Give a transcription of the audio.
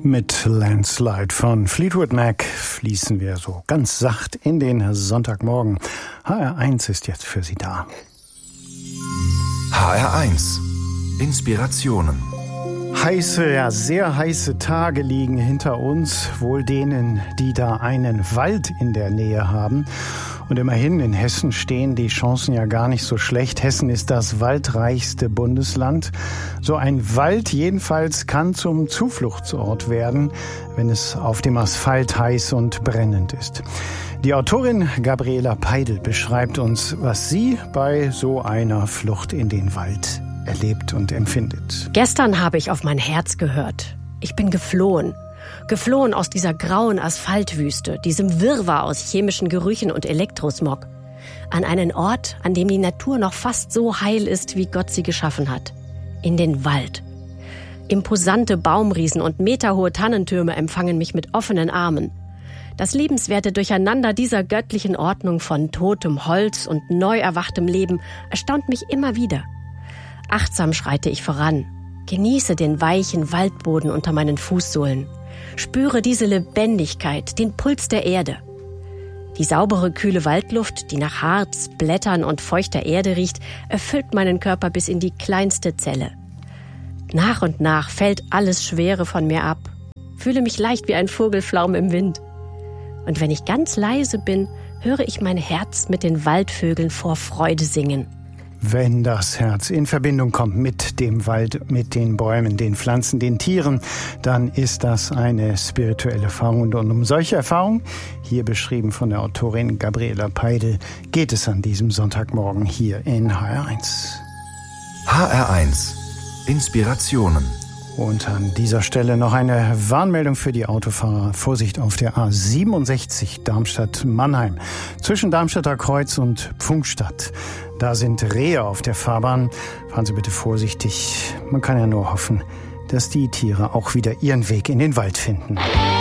Mit Landslide von Fleetwood Mac fließen wir so ganz sacht in den Sonntagmorgen. HR1 ist jetzt für Sie da. HR1 Inspirationen. Heiße, ja sehr heiße Tage liegen hinter uns, wohl denen, die da einen Wald in der Nähe haben. Und immerhin, in Hessen stehen die Chancen ja gar nicht so schlecht. Hessen ist das waldreichste Bundesland. So ein Wald jedenfalls kann zum Zufluchtsort werden, wenn es auf dem Asphalt heiß und brennend ist. Die Autorin Gabriela Peidl beschreibt uns, was sie bei so einer Flucht in den Wald erlebt und empfindet. Gestern habe ich auf mein Herz gehört. Ich bin geflohen. Geflohen aus dieser grauen Asphaltwüste, diesem Wirrwarr aus chemischen Gerüchen und Elektrosmog. An einen Ort, an dem die Natur noch fast so heil ist, wie Gott sie geschaffen hat. In den Wald. Imposante Baumriesen und meterhohe Tannentürme empfangen mich mit offenen Armen. Das liebenswerte Durcheinander dieser göttlichen Ordnung von totem Holz und neu erwachtem Leben erstaunt mich immer wieder. Achtsam schreite ich voran, genieße den weichen Waldboden unter meinen Fußsohlen, spüre diese Lebendigkeit, den Puls der Erde. Die saubere, kühle Waldluft, die nach Harz, Blättern und feuchter Erde riecht, erfüllt meinen Körper bis in die kleinste Zelle. Nach und nach fällt alles Schwere von mir ab, fühle mich leicht wie ein Vogelflaum im Wind. Und wenn ich ganz leise bin, höre ich mein Herz mit den Waldvögeln vor Freude singen. Wenn das Herz in Verbindung kommt mit dem Wald, mit den Bäumen, den Pflanzen, den Tieren, dann ist das eine spirituelle Erfahrung. Und um solche Erfahrungen, hier beschrieben von der Autorin Gabriela Peidl, geht es an diesem Sonntagmorgen hier in HR1. HR1 Inspirationen. Und an dieser Stelle noch eine Warnmeldung für die Autofahrer. Vorsicht auf der A67 Darmstadt-Mannheim. Zwischen Darmstädter Kreuz und Pfungstadt. Da sind Rehe auf der Fahrbahn. Fahren Sie bitte vorsichtig. Man kann ja nur hoffen, dass die Tiere auch wieder ihren Weg in den Wald finden.